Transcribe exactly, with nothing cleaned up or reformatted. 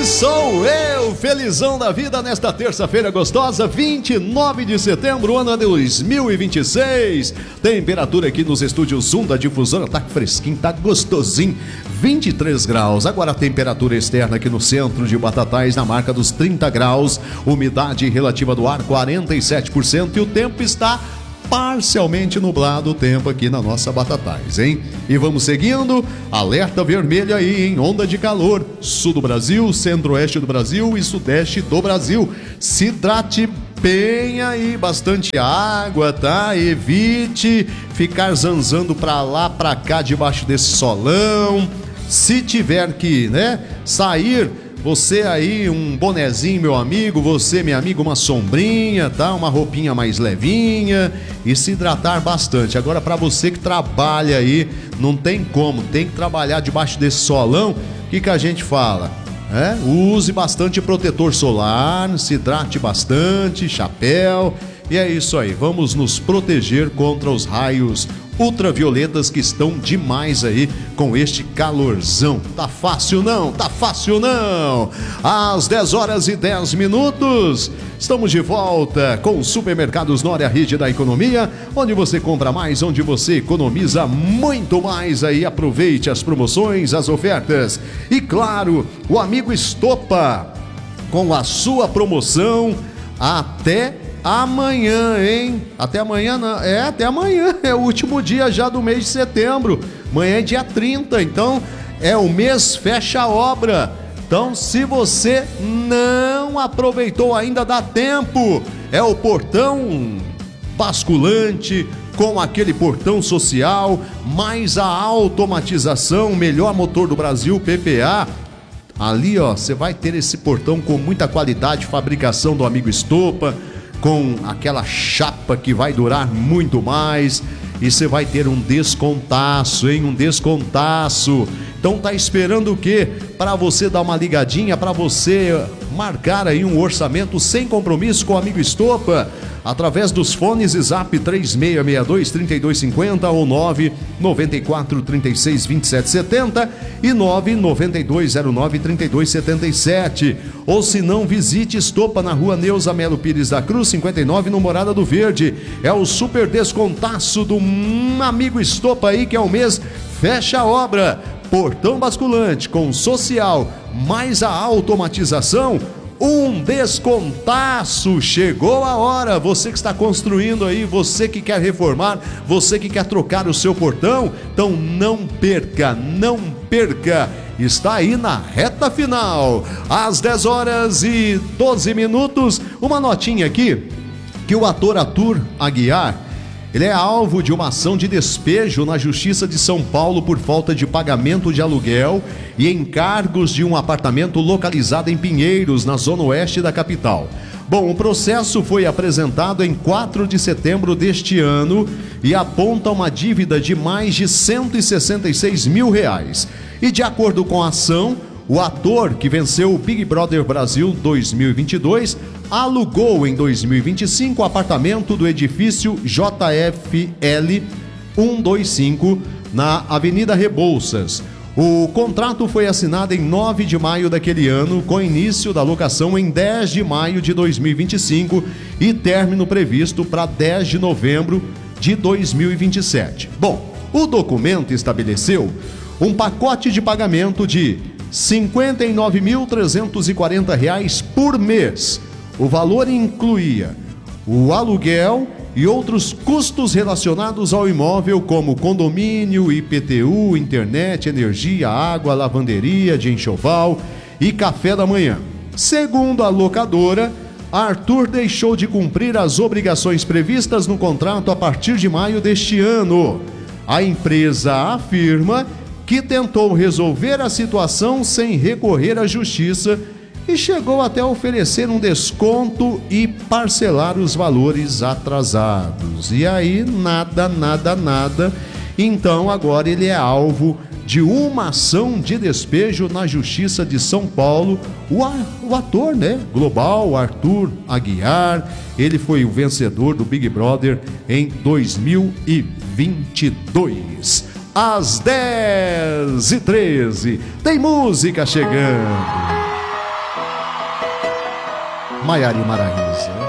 Sou eu, felizão da vida nesta terça-feira gostosa, vinte e nove de setembro, ano dois mil e vinte e seis. Temperatura aqui nos estúdios Zoom da Difusora, tá fresquinho, tá gostosinho, vinte e três graus. Agora a temperatura externa aqui no centro de Batatais na marca dos trinta graus, umidade relativa do ar quarenta e sete por cento e o tempo está parcialmente nublado o tempo aqui na nossa Batatais, hein? E vamos seguindo, alerta vermelho aí em onda de calor, sul do Brasil, centro-oeste do Brasil e sudeste do Brasil. Se hidrate bem aí, bastante água, tá? Evite ficar zanzando pra lá, pra cá, debaixo desse solão. Se tiver que, né, sair, você aí, um bonezinho, meu amigo, você, minha amiga, uma sombrinha, tá? Uma roupinha mais levinha e se hidratar bastante. Agora, para você que trabalha aí, não tem como, tem que trabalhar debaixo desse solão, o que que a gente fala? É? Use bastante protetor solar, se hidrate bastante, chapéu, e é isso aí. Vamos nos proteger contra os raios ultravioletas que estão demais aí com este calorzão. Tá fácil não? Tá fácil não? Às dez horas e dez minutos, estamos de volta com Supermercados Nória, rede da economia, onde você compra mais, onde você economiza muito mais aí. Aproveite as promoções, as ofertas e, claro, o amigo Estopa com a sua promoção até amanhã, hein? Até amanhã, não. É, até amanhã. É o último dia já do mês de setembro. Amanhã é dia trinta, então é o mês fecha a obra. Então, se você não aproveitou ainda, dá tempo. É o portão basculante com aquele portão social, mais a automatização, melhor motor do Brasil, P P A. Ali, ó, você vai ter esse portão com muita qualidade, fabricação do amigo Estopa, com aquela chapa que vai durar muito mais, e você vai ter um descontaço, hein? Um descontaço. Então tá esperando o quê? Para você dar uma ligadinha, para você marcar aí um orçamento sem compromisso com o amigo Estopa, através dos fones Zap três seis seis dois, três dois cinco zero ou nove nove quatro, três seis, vinte e sete setenta e nove nove dois zero nove, três dois sete sete. Ou se não, visite Estopa na rua Neuza Melo Pires da Cruz, cinquenta e nove, no Morada do Verde. É o super descontaço do amigo Estopa aí, que é o mês fecha a obra. Portão basculante com social, mais a automatização, um descontaço. Chegou a hora. Você que está construindo aí, você que quer reformar, você que quer trocar o seu portão, então não perca, não perca. Está aí na reta final. Às dez horas e doze minutos, uma notinha aqui, que o ator Arthur Aguiar, ele é alvo de uma ação de despejo na Justiça de São Paulo por falta de pagamento de aluguel e encargos de um apartamento localizado em Pinheiros, na zona oeste da capital. Bom, o processo foi apresentado em quatro de setembro deste ano e aponta uma dívida de mais de cento e sessenta e seis mil reais. E de acordo com a ação, o ator, que venceu o Big Brother Brasil dois mil e vinte e dois, alugou em dois mil e vinte e cinco o apartamento do edifício J F L cento e vinte e cinco na Avenida Rebouças. O contrato foi assinado em nove de maio daquele ano, com início da locação em dez de maio de dois mil e vinte e cinco e término previsto para dez de novembro de dois mil e vinte e sete. Bom, o documento estabeleceu um pacote de pagamento de cinquenta e nove mil trezentos e quarenta reais por mês. O valor incluía o aluguel e outros custos relacionados ao imóvel, como condomínio, I P T U, internet, energia, água, lavanderia de enxoval e café da manhã. Segundo a locadora, Arthur deixou de cumprir as obrigações previstas no contrato a partir de maio deste ano. A empresa afirma que tentou resolver a situação sem recorrer à justiça e chegou até a oferecer um desconto e parcelar os valores atrasados. E aí, nada, nada, nada. Então, agora ele é alvo de uma ação de despejo na Justiça de São Paulo. O, o ator, né, global, Arthur Aguiar, ele foi o vencedor do Big Brother em dois mil e vinte e dois. Às dez e treze, tem música chegando. Maiara e Maraísa.